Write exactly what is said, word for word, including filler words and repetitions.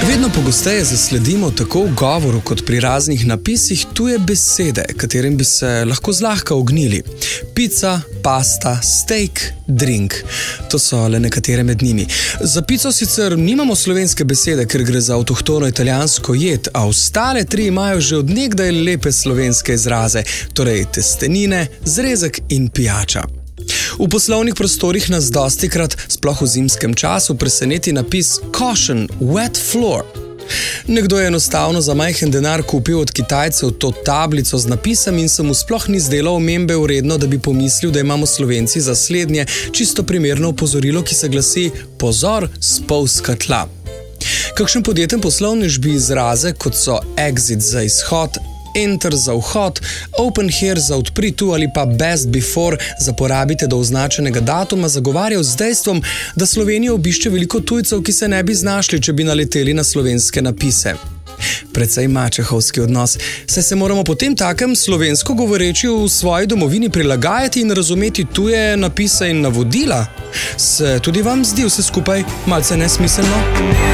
Vedno pogosteje zasledimo tako v govoru kot pri raznih napisih tuje besede, katerim bi se lahko zlahka ognili. Pica, pasta, steak, drink. To so le nekatere med njimi. Za pico sicer nimamo slovenske besede, ker gre za avtohtono italijansko jed, a ostale tri imajo že od nekdaj lepe slovenske izraze, torej testenine, zrezek in pijača. V poslovnih prostorih nas dostikrat, sploh v zimskem času, preseneti napis košen, wet floor. Nekdo je enostavno za majhen denar kupil od Kitajcev to tablico z napisem in se mu sploh ni zdelo omembe vredno, da bi pomislil, da imamo Slovenci za slednje čisto primerno opozorilo, ki se glasi pozor, spolzka tla. Kakšen podjeten poslovnež bi izraze, kot so exit za izhod, enter za vhod, open here za odpri tu ali pa best before za porabite do označenega datuma zagovarjal z dejstvom, da Slovenijo obišče veliko tujcev, ki se ne bi znašli, če bi naleteli na slovenske napise. Precej mačehovski odnos, saj se moramo potem takem slovensko govoreči v svoji domovini prilagajati in razumeti tuje napise in navodila. Se tudi vam zdi vse skupaj malce nesmiselno?